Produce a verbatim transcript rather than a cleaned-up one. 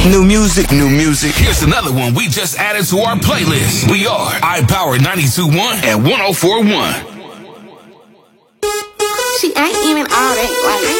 New music, new music. Here's another one we just added to our playlist. We are iPower ninety-two point one and one oh four point one. She ain't even all that, like